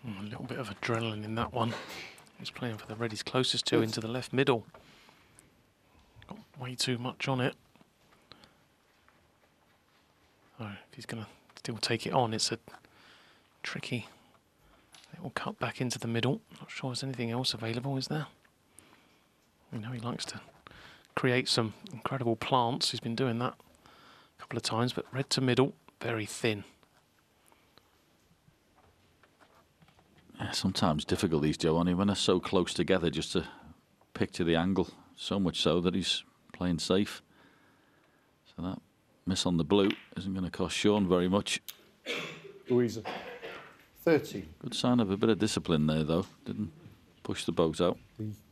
A little bit of adrenaline in that one. He's playing for the red he's closest to into the left middle. Got way too much on it. So if he's going to still take it on, it's a tricky little cut back into the middle. Not sure there's anything else available, is there? You know, he likes to create some incredible plants. He's been doing that a couple of times, but red to middle, very thin. Yeah, sometimes difficulties, Joe, only when they're so close together just to picture the angle. So much so that he's playing safe. So that miss on the blue isn't going to cost Sean very much. Louisa, 30. Good sign of a bit of discipline there, though. Didn't push the boat out. The